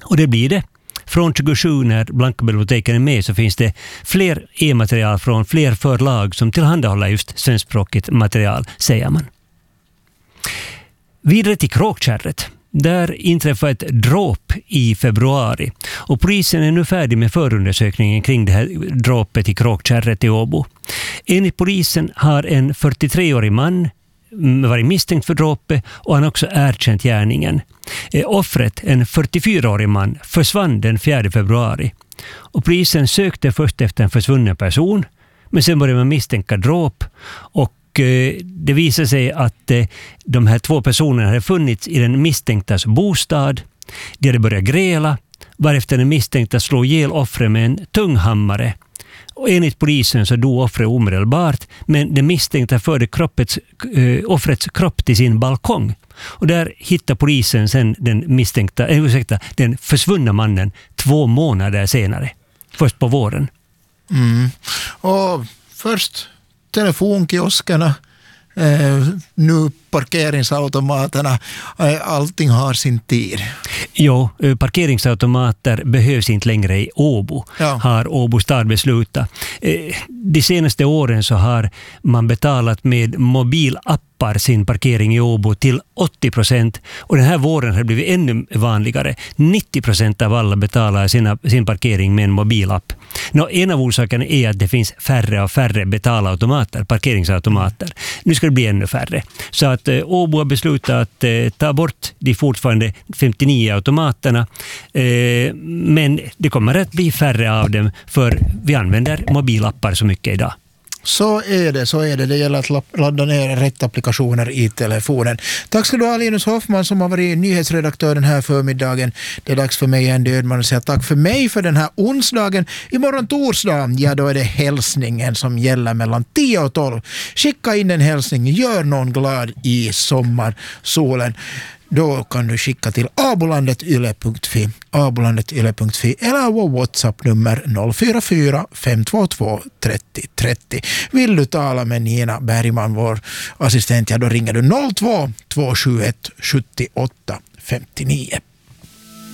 Och det blir det. Från 27 när blanka biblioteken är med så finns det fler e-material från fler förlag som tillhandahåller just svenskspråkigt material, säger man. Vidare till Kråkkärret. Där inträffade ett dråp i februari och polisen är nu färdig med förundersökningen kring det här dråpet i Kråkkärret i Åbo. Enligt polisen har en 43-årig man varit misstänkt för dråpet och han har också erkänt gärningen. Offret, en 44-årig man, försvann den 4 februari. Och polisen sökte först efter en försvunnen person, men sen började man misstänka dråp och det visade sig att de här 2 personerna hade funnits i den misstänktas bostad. De hade börjat gräla, varefter den misstänkta slog ihjäl offret med en tung hammare. Och enligt polisen så dog offret omedelbart, men den misstänkta förde offrets kropp till sin balkong. Och där hittade polisen sen den försvunna mannen 2 månader senare, först på våren. Och först telefonkioskerna, nu parkeringsautomaterna, allting har sin tid. Jo, parkeringsautomater behövs inte längre i Åbo, har Åbo stad beslutat. De senaste åren så har man betalat med mobilappar sin parkering i Åbo till 80%, och den här våren har det blivit ännu vanligare. 90% av alla betalar sin parkering med en mobilapp. En av orsakerna är att det finns färre och färre betalautomater, parkeringsautomater. Nu ska det bli ännu färre. Så att Åbo har beslutat att ta bort de fortfarande 59 automaterna, men det kommer att bli färre av dem för vi använder mobilappar så mycket idag. Så är det. Det gäller att ladda ner rätt applikationer i telefonen. Tack ska du ha, Linus Hoffman, som har varit nyhetsredaktör den här förmiddagen. Det är dags för mig, en Dödman, att säga tack för mig för den här onsdagen. Imorgon torsdag, då är det hälsningen som gäller mellan 10 och 12. Skicka in en hälsning, gör någon glad i sommarsolen. Då kan du skicka till abolandet.yle.fi eller vår WhatsApp-nummer 044 522 30 30. Vill du tala med Nina Bergman, vår assistent, då ringer du 02 271 78 59.